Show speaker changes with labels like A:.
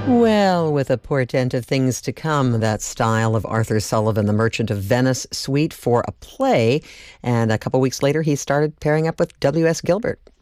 A: Well, with a portent of things to come, that style of Arthur Sullivan, The Merchant of Venice suite for a play. And a couple weeks later, he started pairing up with W.S. Gilbert.